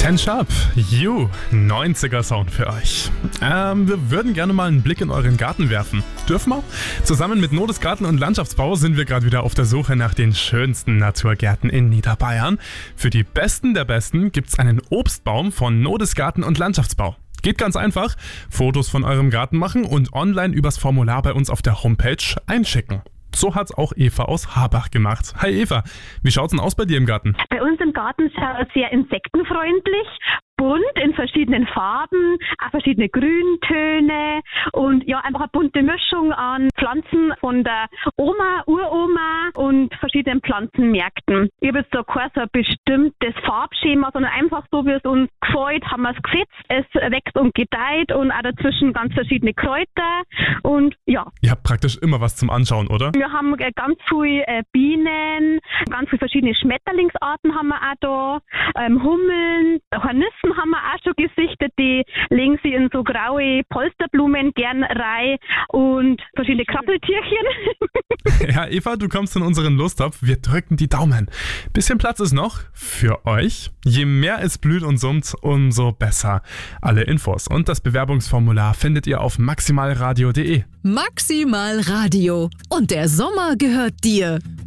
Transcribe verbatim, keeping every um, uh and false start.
Ken Sharp, You, neunziger Sound für euch. Ähm, wir würden gerne mal einen Blick in euren Garten werfen. Dürfen wir? Zusammen mit Nodis Garten und Landschaftsbau sind wir gerade wieder auf der Suche nach den schönsten Naturgärten in Niederbayern. Für die Besten der Besten gibt's einen Obstbaum von Nodis Garten und Landschaftsbau. Geht ganz einfach, Fotos von eurem Garten machen und online übers Formular bei uns auf der Homepage einschicken. So hat's auch Eva aus Habach gemacht. Hi Eva, wie schaut's denn aus bei dir im Garten? Bei uns im Garten schaut es sehr insektenfreundlich, bunt in verschiedenen Farben, auch verschiedene Grüntöne und ja, einfach eine bunte Mischung an Pflanzen von der Oma, Uroma und verschiedenen Pflanzenmärkten. Ich habe jetzt da kein so ein bestimmtes Farbschema, sondern einfach so, wie es uns gefällt, haben wir es gesetzt. Es wächst und gedeiht und auch dazwischen ganz verschiedene Kräuter und ja. Ihr habt praktisch immer was zum Anschauen, oder? Wir haben ganz viele äh, Bienen, ganz viele verschiedene Schmetterlingsarten haben wir auch da, ähm, Hummeln, Hornissen haben wir auch schon gesichtet, die legen sie in so graue Polsterblumen gern rein und verschiedene Krabbeltierchen. Ja, Eva, du kommst in unseren Lusttopf. Wir drücken die Daumen. Bisschen Platz ist noch für euch. Je mehr es blüht und summt, umso besser. Alle Infos und das Bewerbungsformular findet ihr auf maximalradio punkt de. Maximal Radio. Und der Sommer gehört dir.